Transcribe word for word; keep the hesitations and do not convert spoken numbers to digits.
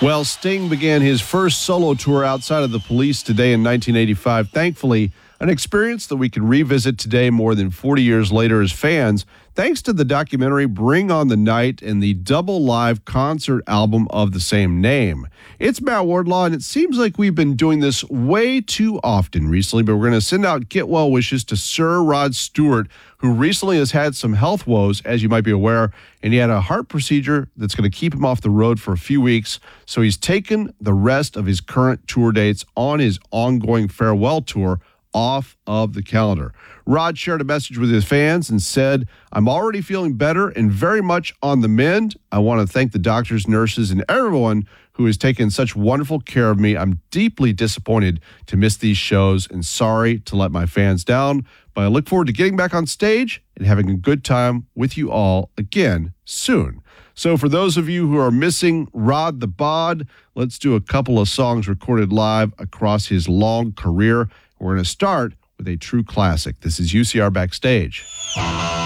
Well, Sting began his first solo tour outside of the Police today in nineteen eighty-five. Thankfully, an experience that we can revisit today more than forty years later as fans, thanks to the documentary Bring on the Night and the double live concert album of the same name. It's Matt Wardlaw, and it seems like we've been doing this way too often recently, but we're going to send out get well wishes to Sir Rod Stewart, who recently has had some health woes, as you might be aware, and he had a heart procedure that's going to keep him off the road for a few weeks. So he's taken the rest of his current tour dates on his ongoing farewell tour off of the calendar. Rod shared a message with his fans and said, "I'm already feeling better and very much on the mend. I want to thank the doctors, nurses, and everyone who has taken such wonderful care of me. I'm deeply disappointed to miss these shows and sorry to let my fans down, but I look forward to getting back on stage and having a good time with you all again soon." So for those of you who are missing Rod the Bod, let's do a couple of songs recorded live across his long career. We're going to start with a true classic. This is U C R Backstage.